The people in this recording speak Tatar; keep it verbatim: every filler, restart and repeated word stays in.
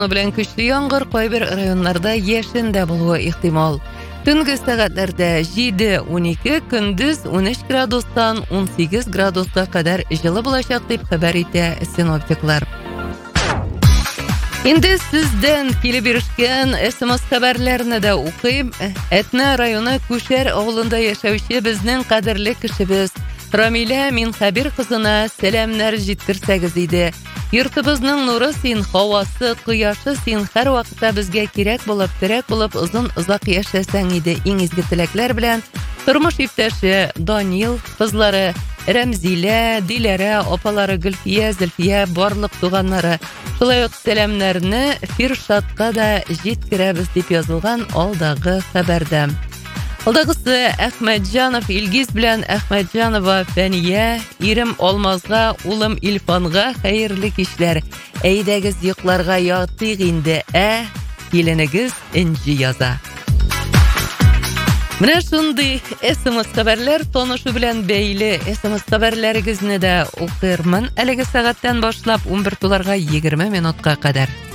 Белән көчле яңгыр кайбер районнарда яшендә булуы ихтимал. Төнге сәгатьләрдә җиде унике, көндез ун өч градустан ун сигез градуска кадәр җылы булачак дип хәбәр итә синоптиклар. Инде сездән килеп ирешкән эс-эм-эс хәбәрләрне дә укыйм. Әтнә районы Күшәр авылында яшәүче безнең кадерле кешебез Рамилә Минхәбир кызына сәламнар җиткерсәгез иде. Йортыбызның нуры син, һавасы, кояшы син, һәр вакытта безгә кирәк булып, терәк булып, озын озак яшәсәң иде. Иң изге теләкләр белән тормыш иптәше Данил, кызлары Рәмзилә, Диләрә, апалары Гөлфия, Зөлфия, барлык туганнары. Шулай ук сәламнәрне Фиршатка да җиткерәбез дип язылган алдагы хәбәрдә. Алдагысы Әхмәтҗанов Илгиз белән Әхмәтҗанова Фәния, ирем Алмазга, улым Илфанга хәерле кичләр. Әйдәгез йокларга ятыйк инде, ә киленегез Энҗи яза. Менә шундый эс-эм-эс хәбәрләр танышу белән бәйле эс-эм-эс хәбәрләрегезне дә укырмын әлеге сәгатьтән башлап ун бер туларга егерме минутка кадәр.